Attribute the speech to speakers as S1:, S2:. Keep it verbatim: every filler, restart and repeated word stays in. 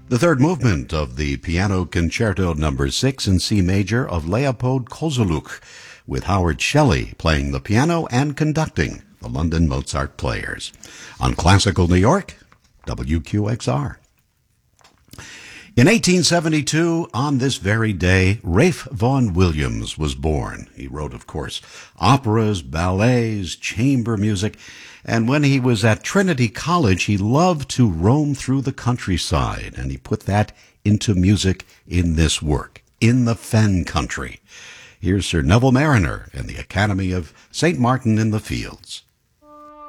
S1: The third movement of the Piano Concerto Number six in C major of Leopold Kozelluch, with Howard Shelley playing the piano and conducting the London Mozart Players. On Classical New York, W Q X R. In eighteen seventy-two, on this very day, Ralph Vaughan Williams was born. He wrote, of course, operas, ballets, chamber music, and when he was at Trinity College, he loved to roam through the countryside, and he put that into music in this work, In the Fen Country. Here's Sir Neville Mariner and the Academy of Saint Martin in the Fields.